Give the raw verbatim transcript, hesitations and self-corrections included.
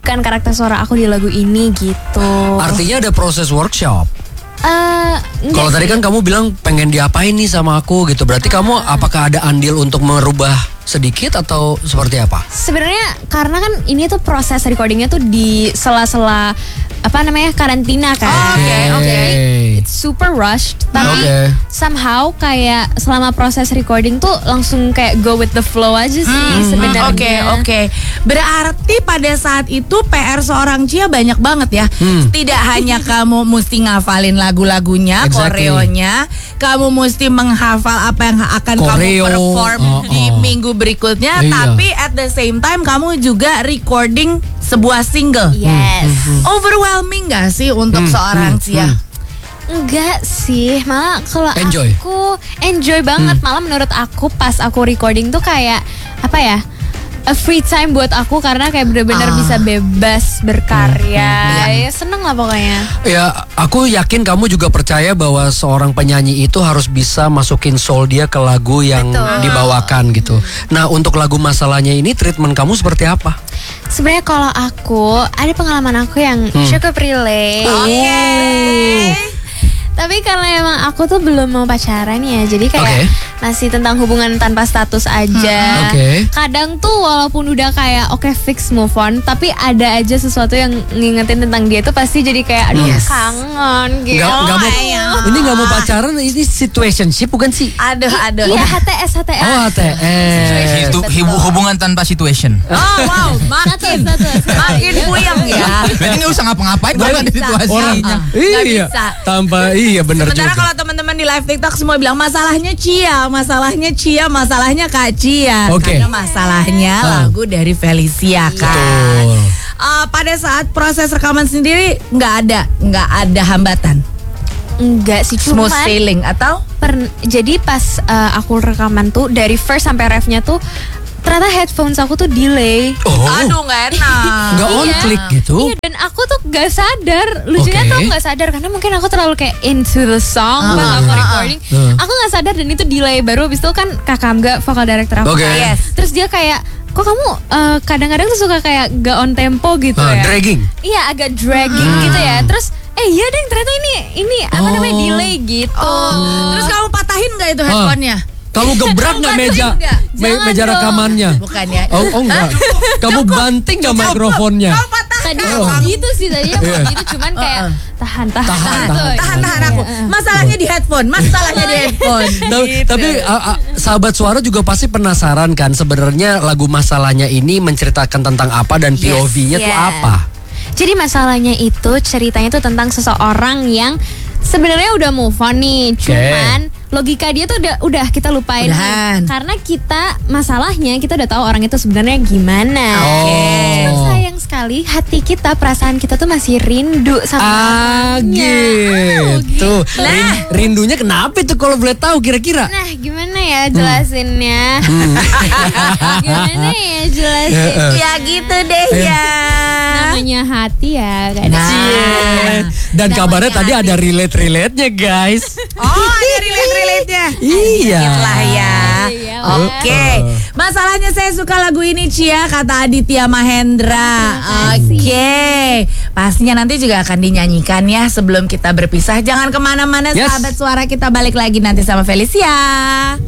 menunjukkan karakter suara aku di lagu ini gitu. Artinya ada proses workshop. Uh, Kalau tadi kan kamu bilang pengen diapain nih sama aku gitu. Berarti uh, kamu apakah ada andil untuk merubah sedikit atau seperti apa? Sebenarnya karena kan ini tuh proses recordingnya tuh di sela-sela apa namanya karantina kan. Oke, okay, oke. Okay. It's super rushed, tapi okay. somehow kayak selama proses recording tuh langsung kayak go with the flow aja sih hmm, sebenarnya. Oke, okay, oke. Okay. Berarti pada saat itu P R seorang Chia banyak banget ya. Hmm. Tidak hanya kamu mesti ngafalin lagu-lagunya, exactly. koreonya, kamu mesti menghafal apa yang akan Koreo. kamu perform oh, oh. di minggu berikutnya, iya. tapi at the same time kamu juga recording sebuah single. Yes. Hmm. Overwhelming gak sih untuk hmm. seorang hmm. Chia? Hmm. Enggak sih, malah kalau enjoy. aku enjoy banget. Hmm. Malah menurut aku pas aku recording tuh kayak apa ya, a free time buat aku karena kayak bener-bener ah. bisa bebas berkarya. Hmm. Ya seneng lah pokoknya. Ya aku yakin kamu juga percaya bahwa seorang penyanyi itu harus bisa masukin soul dia ke lagu yang Betul. dibawakan gitu. Nah untuk lagu Masalahnya ini treatment kamu seperti apa? Sebenarnya kalau aku ada pengalaman aku yang hmm. cukup relate. Oke. Okay. Tapi karena emang aku tuh belum mau pacaran ya, jadi kayak okay. masih tentang hubungan tanpa status aja. Hmm, okay. Kadang tuh walaupun udah kayak oke okay, fix move on, tapi ada aja sesuatu yang ngingetin tentang dia tuh pasti jadi kayak aduh yes. kangen gitu. Gak, gak mau, ini gak mau pacaran, ini situationship bukan sih? Aduh, aduh. Iya H T S, H T S. Oh H T S. Itu hubungan tanpa situation. Oh wow, makin makin puyeng ya. Berarti gak usah ngapa-ngapain kalau ada situasinya. Iya, tanpa iya benar juga. Sementara kalau teman-teman di live TikTok semua bilang masalahnya Chia, masalahnya Chia, masalahnya Kak Chia. Okay. Karena masalahnya uh. lagu dari Felicia kan. Betul. Uh, pada saat proses rekaman sendiri nggak ada, nggak ada hambatan. Enggak sih, cuma smooth sailing atau? Per, jadi pas uh, aku rekaman tuh dari first sampai refnya tuh ternyata headphones aku tuh delay. Oh. Aduh gak enak. Gak on iya, click gitu. Iya dan aku tuh gak sadar. Lucunya okay. tuh gak sadar karena mungkin aku terlalu kayak into the song uh, pas aku recording. uh. Aku gak sadar dan itu delay. Baru abis itu kan Kak Kamga vokal director aku okay. yes. Terus dia kayak kok kamu uh, kadang-kadang tuh suka kayak gak on tempo gitu uh, ya. Dragging. Iya agak dragging hmm. gitu ya. Terus eh iya deh ternyata ini Ini apa oh. namanya delay gitu. oh. Terus kamu patahin gak itu headphone-nya? Uh. Kamu gebrak gak meja me, meja rekamannya? Bukan ya. Oh, oh enggak. Kamu banting gak mikrofonnya? Tadi oh. gitu sih tadi yeah. gitu cuman kayak tahan tahan tahan tahan tahan, tahan, tahan aku. Masalahnya di headphone, masalahnya di headphone. gitu. Tapi uh, uh, sahabat suara juga pasti penasaran kan sebenarnya lagu Masalahnya ini menceritakan tentang apa dan P O V-nya yes, yeah. tuh apa? Jadi masalahnya itu ceritanya tuh tentang seseorang yang sebenarnya udah move on nih, cuman okay. logika dia tuh udah udah kita lupain nih, karena kita masalahnya kita udah tahu orang itu sebenarnya gimana. Oh. Cuman sayang sekali hati kita, perasaan kita tuh masih rindu sama ah, orangnya. Gitu. Oh, gitu. Nah, rindunya kenapa itu kalau boleh tahu kira-kira? Nah, gimana ya jelasinnya? Hmm. Gimana ya jelasin? Ya gitu deh ya. Namanya hati ya, kan. Nah. Dan namanya kabarnya hati. Tadi ada relate-relate-nya, guys. Oh, ada relate-relate-nya. Iya. Itulah ya. Iya, Oke. Okay. Masalahnya saya suka lagu ini Chia, kata Aditya Mahendra. Oke. Okay. Pastinya nanti juga akan dinyanyikan ya sebelum kita berpisah. Jangan kemana-mana yes. sahabat suara, kita balik lagi nanti sama Felicia.